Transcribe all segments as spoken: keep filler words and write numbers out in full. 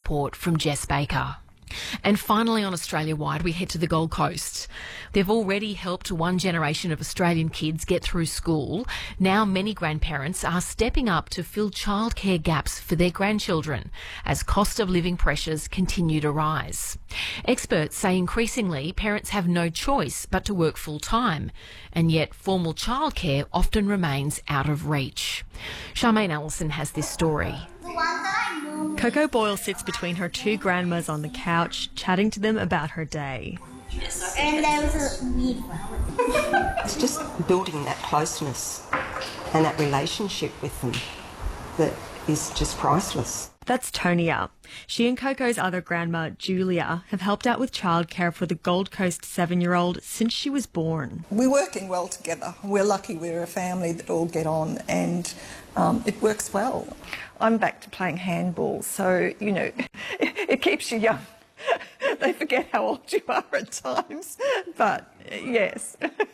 report from Jess Baker. And finally on Australia-wide, we head to the Gold Coast. They've already helped one generation of Australian kids get through school. Now many grandparents are stepping up to fill childcare gaps for their grandchildren as cost of living pressures continue to rise. Experts say increasingly parents have no choice but to work full-time, and yet formal childcare often remains out of reach. Charmaine Allison has this story. Coco Boyle sits between her two grandmas on the couch, chatting to them about her day. And there was a weed flower. It's just building that closeness and that relationship with them that is just priceless. That's Tonia. She and Coco's other grandma, Julia, have helped out with childcare for the Gold Coast seven-year-old since she was born. We're working well together. We're lucky we're a family that all get on, and um, it works well. I'm back to playing handball, so, you know, it keeps you young. They forget how old you are at times, but yes.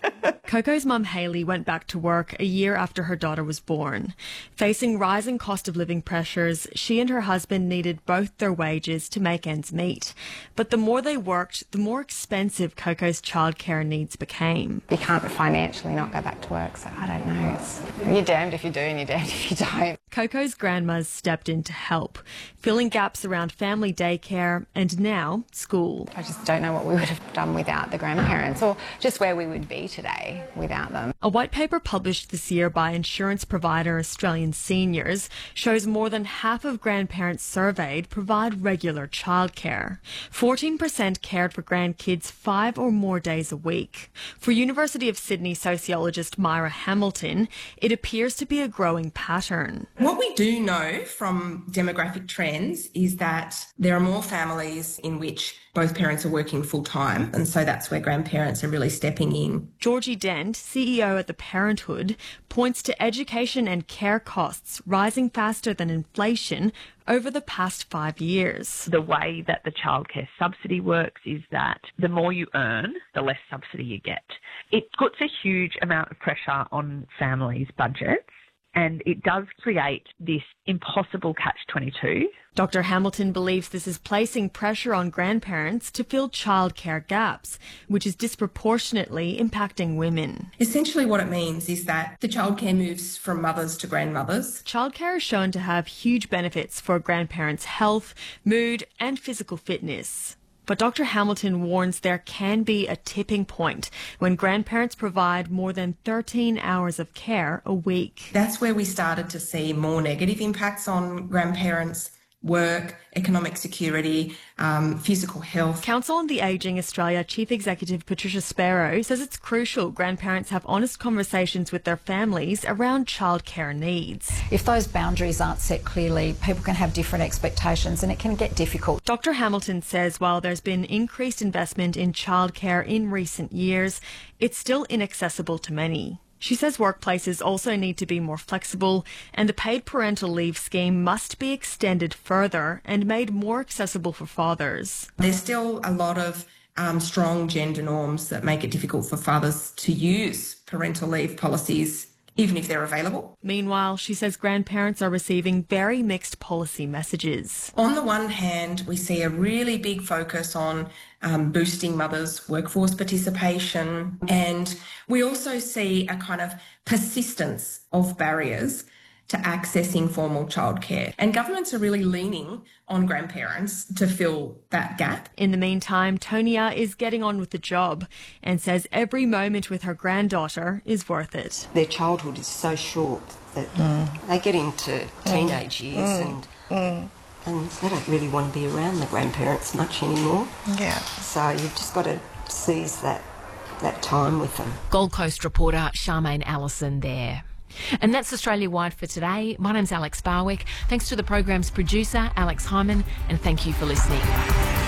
Coco's mum Hayley went back to work a year after her daughter was born. Facing rising cost of living pressures, she and her husband needed both their wages to make ends meet. But the more they worked, the more expensive Coco's childcare needs became. You can't financially not go back to work, so I don't know. It's, you're damned if you do and you're damned if you don't. Coco's grandmas stepped in to help, filling gaps around family daycare and now school. I just don't know what we would have done without the grandparents, or just where we would be today without them. A white paper published this year by insurance provider Australian Seniors shows more than half of grandparents surveyed provide regular childcare. fourteen percent cared for grandkids five or more days a week. For University of Sydney sociologist Myra Hamilton, it appears to be a growing pattern. What we do know from demographic trends is that there are more families in which both parents are working full-time, and so that's where grandparents are really stepping in. Georgie Dent, C E O at The Parenthood, points to education and care costs rising faster than inflation over the past five years. The way that the childcare subsidy works is that the more you earn, the less subsidy you get. It puts a huge amount of pressure on families' budgets, and it does create this impossible catch twenty-two. Doctor Hamilton believes this is placing pressure on grandparents to fill childcare gaps, which is disproportionately impacting women. Essentially what it means is that the childcare moves from mothers to grandmothers. Childcare is shown to have huge benefits for grandparents' health, mood and physical fitness. But Doctor Hamilton warns there can be a tipping point when grandparents provide more than thirteen hours of care a week. That's where we started to see more negative impacts on grandparents' work, economic security, um, physical health. Council on the Ageing Australia Chief Executive Patricia Sparrow says it's crucial grandparents have honest conversations with their families around childcare needs. If those boundaries aren't set clearly, people can have different expectations and it can get difficult. Doctor Hamilton says while there's been increased investment in childcare in recent years, it's still inaccessible to many. She says workplaces also need to be more flexible and the paid parental leave scheme must be extended further and made more accessible for fathers. There's still a lot of um, strong gender norms that make it difficult for fathers to use parental leave policies, even if they're available. Meanwhile, she says grandparents are receiving very mixed policy messages. On the one hand, we see a really big focus on um, boosting mothers' workforce participation, and we also see a kind of persistence of barriers to accessing formal childcare. And governments are really leaning on grandparents to fill that gap. In the meantime, Tonia is getting on with the job and says every moment with her granddaughter is worth it. Their childhood is so short that mm. they get into teenage mm. years mm. and mm. and they don't really want to be around the grandparents much anymore. Yeah. So you've just got to seize that, that time with them. Gold Coast reporter Charmaine Allison there. And that's Australia-wide for today. My name's Alex Barwick. Thanks to the program's producer, Alex Hyman, and thank you for listening.